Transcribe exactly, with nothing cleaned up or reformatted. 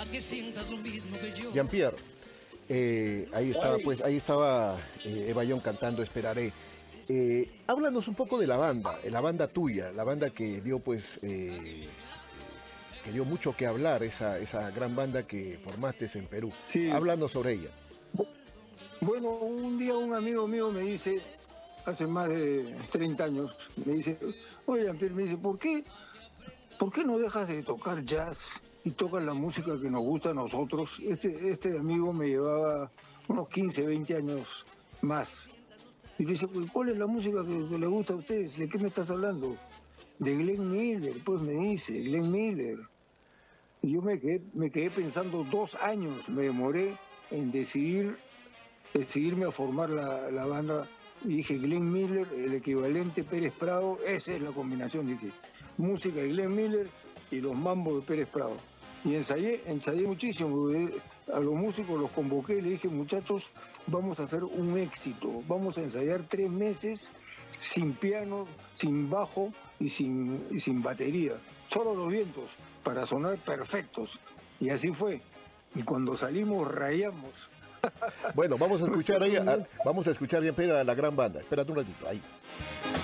Jean-Pierre, eh, ahí estaba, pues, ahí estaba eh, Eva Young cantando Esperaré. Eh, háblanos un poco de la banda, eh, la banda tuya, la banda que dio, pues, eh, que dio mucho que hablar, esa, esa gran banda que formaste en Perú. Sí. Háblanos sobre ella. Bueno, un día un amigo mío me dice, hace más de treinta años, me dice, oye, Jean-Pierre, me dice, ¿por qué, ¿por qué no dejas de tocar jazz y tocas la música que nos gusta a nosotros? Este, este amigo me llevaba unos quince, veinte años más. Y le dice, ¿cuál es la música que, que le gusta a ustedes? ¿De qué me estás hablando? De Glenn Miller, pues me dice, Glenn Miller. Y yo me quedé, me quedé pensando dos años, me demoré en decidir, decidirme a formar la, la banda. Y dije, Glenn Miller, el equivalente Pérez Prado, esa es la combinación, dije. Música de Glenn Miller y los mambos de Pérez Prado. Y ensayé, ensayé muchísimo. A los músicos los convoqué y le dije, muchachos, vamos a hacer un éxito. Vamos a ensayar tres meses sin piano, sin bajo y sin, y sin batería. Solo los vientos, para sonar perfectos. Y así fue. Y cuando salimos, rayamos. Bueno, vamos a escuchar ahí, a, vamos a escuchar bien, a la gran banda. Espérate un ratito, ahí.